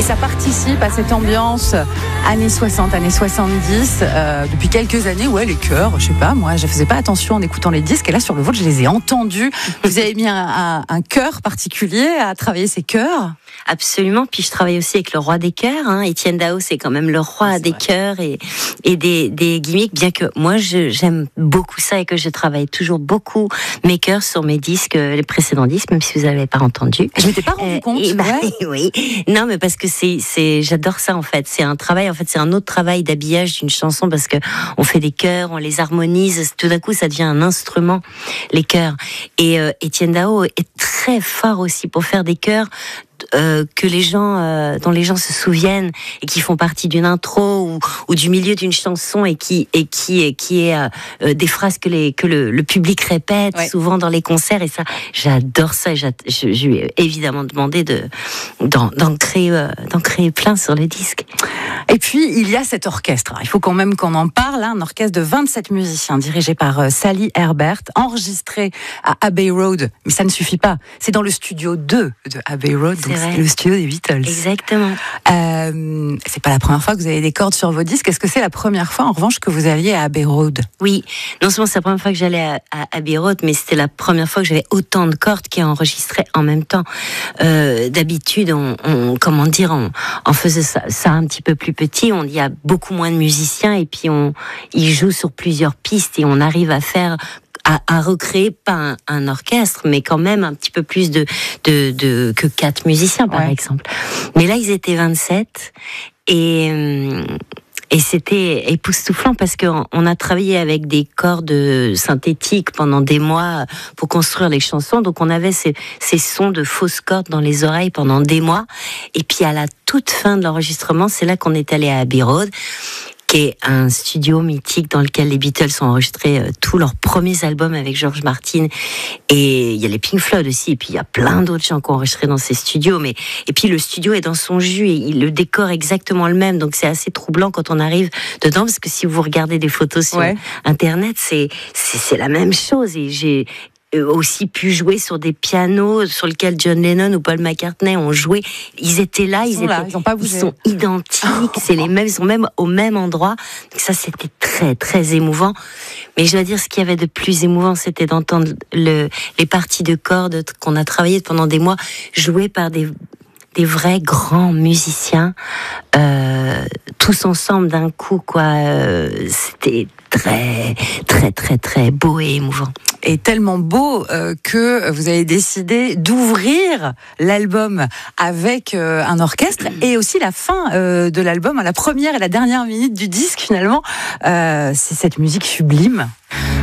ça participe à cette ambiance années 60, années 70. Depuis quelques années, les chœurs, je sais pas, moi, je faisais pas attention en écoutant les disques. Et là, sur le vôtre, je les ai entendus. Vous avez mis un cœur particulier à travailler ces chœurs? Absolument. Puis je travaille aussi avec le roi des chœurs. Étienne Dao, c'est quand même le roi des chœurs et des gimmicks. Bien que moi, j'aime beaucoup ça et que je travaille toujours beaucoup mes chœurs sur mes disques, les précédents disques, même si vous n'avez pas entendu. Je m'étais pas rendu compte. Oui. Non, mais parce que j'adore ça en fait. C'est un travail. En fait, c'est un autre travail d'habillage d'une chanson parce que on fait des chœurs, on les harmonise. Tout d'un coup, ça devient un instrument, les chœurs. Et Étienne Dao est très fort aussi pour faire des chœurs que les gens, dont les gens se souviennent et qui font partie d'une intro ou du milieu d'une chanson et qui est des phrases que le public répète souvent dans les concerts. Et ça, j'adore ça. Je lui ai évidemment demandé d'en créer plein sur le disque. Et puis, il y a cet orchestre. Il faut quand même qu'on en parle. Un orchestre de 27 musiciens dirigé par Sally Herbert, enregistré à Abbey Road. Mais ça ne suffit pas. C'est dans le studio 2 de Abbey Road. C'est le studio des Beatles. Exactement. C'est pas la première fois que vous avez des cordes sur vos disques. Est-ce que c'est la première fois, en revanche, que vous alliez à Abbey Road? Oui. Non seulement c'est la première fois que j'allais à Abbey Road, mais c'était la première fois que j'avais autant de cordes qui enregistraient en même temps. D'habitude, on faisait ça un petit peu plus petit. Il y a beaucoup moins de musiciens et puis ils jouent sur plusieurs pistes et on arrive à recréer pas un orchestre, mais quand même un petit peu plus que 4 musiciens, par exemple. Mais là, ils étaient 27 et c'était époustouflant parce qu'on a travaillé avec des cordes synthétiques pendant des mois pour construire les chansons. Donc on avait ces sons de fausses cordes dans les oreilles pendant des mois. Et puis à la toute fin de l'enregistrement, c'est là qu'on est allé à Abbey Road, qui est un studio mythique dans lequel les Beatles ont enregistré tous leurs premiers albums avec George Martin. Et il y a les Pink Floyd aussi, et puis il y a plein d'autres gens qui ont enregistré dans ces studios. Et puis le studio est dans son jus, et le décor est exactement le même, donc c'est assez troublant quand on arrive dedans, parce que si vous regardez des photos sur Internet, c'est la même chose. Et j'ai aussi pu jouer sur des pianos sur lesquels John Lennon ou Paul McCartney ont joué. Ils étaient là, ils ont pas bougé. Ils sont identiques, c'est les mêmes, ils sont même au même endroit. Donc ça, c'était très très émouvant. Mais je dois dire, ce qu'il y avait de plus émouvant, c'était d'entendre les parties de cordes qu'on a travaillées pendant des mois jouées par des vrais grands musiciens, tous ensemble d'un coup, c'était très très très très beau et émouvant. Et tellement beau que vous avez décidé d'ouvrir l'album avec un orchestre, et aussi la fin de l'album, la première et la dernière minute du disque finalement, c'est cette musique sublime.